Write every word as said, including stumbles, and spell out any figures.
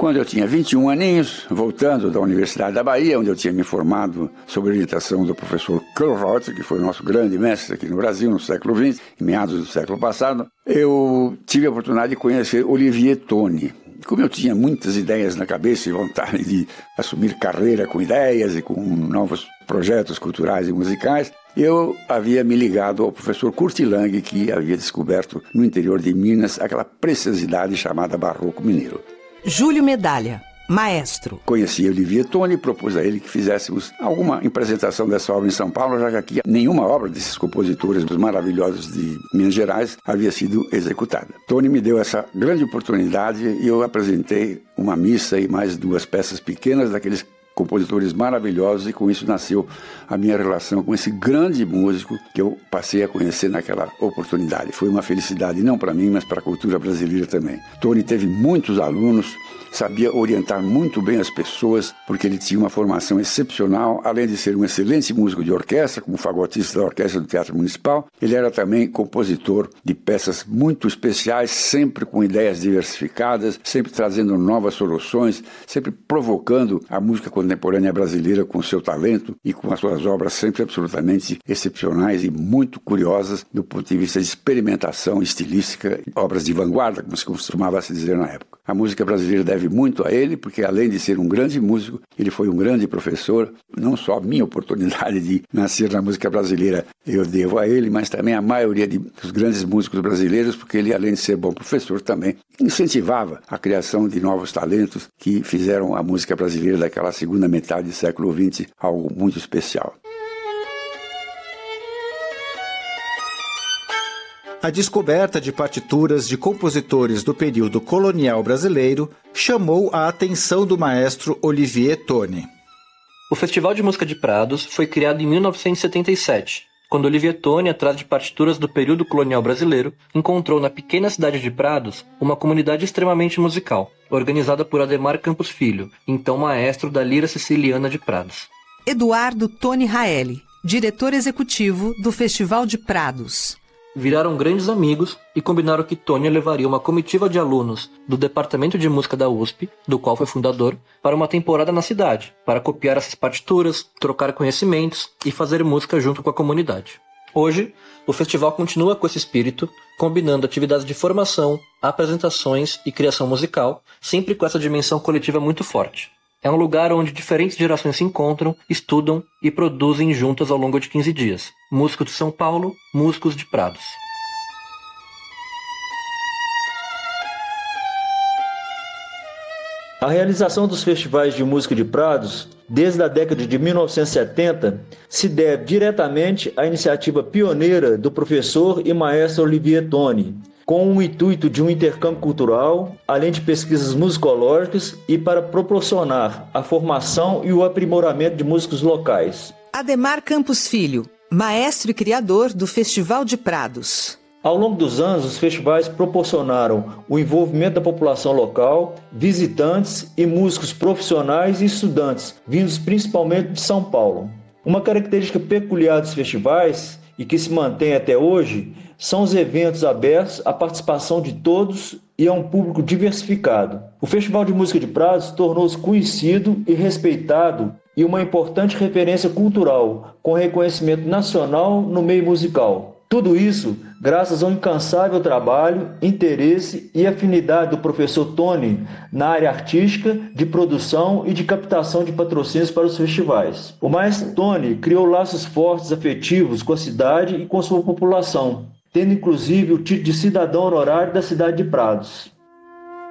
Quando eu tinha vinte e um aninhos, voltando da Universidade da Bahia, onde eu tinha me formado sob a orientação do professor Carl Rotz, que foi o nosso grande mestre aqui no Brasil, no século vinte, em meados do século passado, eu tive a oportunidade de conhecer Olivier Toni. Como eu tinha muitas ideias na cabeça e vontade de assumir carreira com ideias e com novos projetos culturais e musicais, eu havia me ligado ao professor Kurt Lang, que havia descoberto no interior de Minas aquela preciosidade chamada barroco mineiro. Júlio Medalha, maestro. Conheci Olivier Toni e propus a ele que fizéssemos alguma apresentação dessa obra em São Paulo, já que aqui nenhuma obra desses compositores maravilhosos de Minas Gerais havia sido executada. Toni me deu essa grande oportunidade e eu apresentei uma missa e mais duas peças pequenas daqueles compositores maravilhosos, e com isso nasceu a minha relação com esse grande músico que eu passei a conhecer naquela oportunidade. Foi uma felicidade não para mim, mas para a cultura brasileira também. Toni teve muitos alunos, sabia orientar muito bem as pessoas, porque ele tinha uma formação excepcional, além de ser um excelente músico de orquestra, como fagotista da Orquestra do Teatro Municipal. Ele era também compositor de peças muito especiais, sempre com ideias diversificadas, sempre trazendo novas soluções, sempre provocando a música contemporânea brasileira com seu talento e com as suas obras sempre absolutamente excepcionais e muito curiosas do ponto de vista de experimentação estilística, obras de vanguarda, como se costumava se dizer na época. A música brasileira deve muito a ele, porque além de ser um grande músico, ele foi um grande professor. Não só a minha oportunidade de nascer na música brasileira eu devo a ele, mas também a maioria de, dos grandes músicos brasileiros, porque ele, além de ser bom professor, também incentivava a criação de novos talentos que fizeram a música brasileira daquela segunda metade do século vinte algo muito especial. A descoberta de partituras de compositores do período colonial brasileiro chamou a atenção do maestro Olivier Toni. O Festival de Música de Prados foi criado em mil novecentos e setenta e sete, quando Olivier Toni, atrás de partituras do período colonial brasileiro, encontrou na pequena cidade de Prados uma comunidade extremamente musical, organizada por Ademar Campos Filho, então maestro da Lira Siciliana de Prados. Eduardo Toni Raeli, diretor executivo do Festival de Prados. Viraram grandes amigos e combinaram que Toni levaria uma comitiva de alunos do Departamento de Música da U S P, do qual foi fundador, para uma temporada na cidade, para copiar essas partituras, trocar conhecimentos e fazer música junto com a comunidade. Hoje, o festival continua com esse espírito, combinando atividades de formação, apresentações e criação musical, sempre com essa dimensão coletiva muito forte. É um lugar onde diferentes gerações se encontram, estudam e produzem juntas ao longo de quinze dias. Músicos de São Paulo, músicos de Prados. A realização dos festivais de música de Prados, desde a década de mil novecentos e setenta, se deve diretamente à iniciativa pioneira do professor e maestro Olivier Toni, com o intuito de um intercâmbio cultural, além de pesquisas musicológicas e para proporcionar a formação e o aprimoramento de músicos locais. Ademar Campos Filho, maestro e criador do Festival de Prados. Ao longo dos anos, os festivais proporcionaram o envolvimento da população local, visitantes e músicos profissionais e estudantes, vindos principalmente de São Paulo. Uma característica peculiar dos festivais, e que se mantém até hoje, são os eventos abertos à participação de todos e a um público diversificado. O Festival de Música de Prados tornou-se conhecido e respeitado e uma importante referência cultural, com reconhecimento nacional no meio musical. Tudo isso graças ao incansável trabalho, interesse e afinidade do professor Toni na área artística, de produção e de captação de patrocínios para os festivais. O maestro Toni criou laços fortes afetivos com a cidade e com sua população, tendo inclusive o título de cidadão honorário da cidade de Prados.